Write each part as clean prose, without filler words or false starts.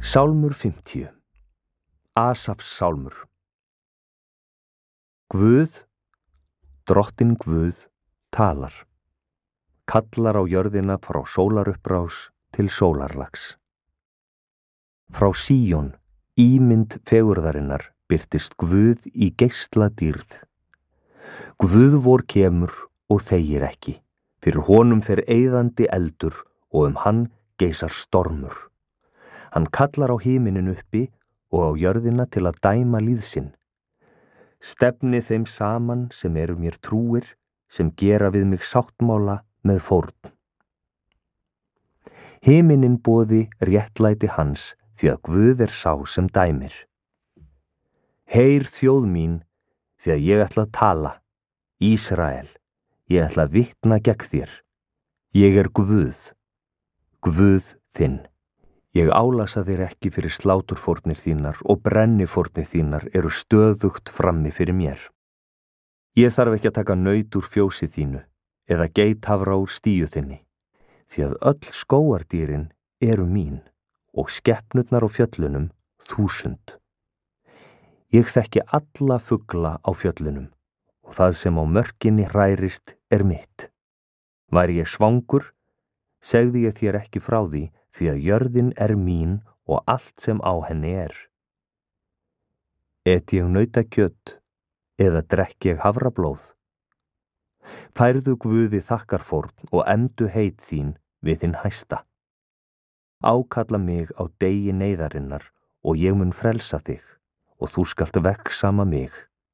Sálmur 50. Asafs sálmur. Guð, drottinn Guð, talar. Kallar á jörðina frá sólarupprás til sólarlags. Frá Síón, ímynd fegurðarinnar, birtist Guð í geisla dýrð. Guð vor kemur og þegir ekki. Fyrir honum fer eyðandi eldur og hann geisar stormur. Hann kallar á himinin uppi og á jörðina til að dæma líð sinn. Stefni þeim saman sem eru mér trúir, sem gera við mig sáttmála með fórn. Himinin boði réttlæti hans, því að Guð sá sem dæmir. Heyr þjóð mín, því að ég ætla að tala. Ísrael, ég ætla að vitna gegn þér. Ég Guð, Guð þinn. Ég álasa þér ekki fyrir sláturfórnir þínar og brennifórnir þínar eru stöðugt frammi fyrir mér. Ég þarf ekki að taka naut úr fjósi þínu eða geithafra úr stíu þinni, því að öll skógardýrin eru mín og skepnurnar á fjöllunum 1000. Ég þekki alla fugla á fjöllunum og það sem á mörkinni hrærist mitt. Væri ég svangur, segði ég þér ekki frá því að jörðin mín og allt sem á henni Et ég nautakjöt eða drekk ég hafrablóð? Færðu Guði þakkarfórn og efndu heit þín við hinn hæsta. Ákalla mig á degi neyðarinnar og ég mun frelsa þig og þú skalt vegsama mig.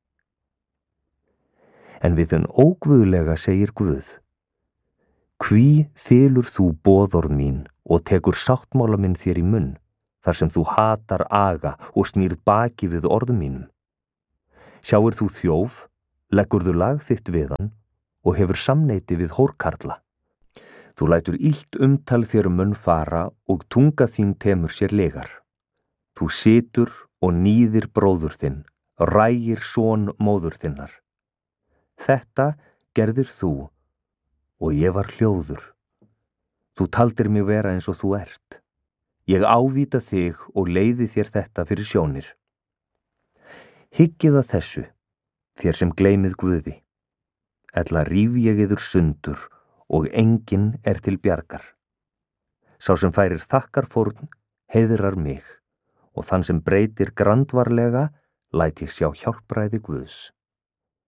En við hinn óguðlega segir Guð: Hví þylur þú boðorð mín og tekur sáttmála minn þér í munn, þar sem þú hatar aga og snýrð baki við orðum mínum? Sjáir þú þjóf, leggurðu lag þitt við hann og hefur samneyti við hórkarla. Þú lætur illt umtal þér munn fara og tunga þín temur sér legar. Þú situr og níðir bróður þinn, rægir son móður þinnar. Þetta gerðir þú og ég var hljóður. Þú taldir mig vera eins og þú ert. Ég ávíta þig og leiði þér þetta fyrir sjónir. Hyggið að þessu, þér sem gleymið Guði. Ella ríf ég yður sundur og enginn til bjargar. Sá sem færir þakkarfórn heiðrar mig og þann sem breytir grandvarlega læt ég sjá hjálpræði Guðs.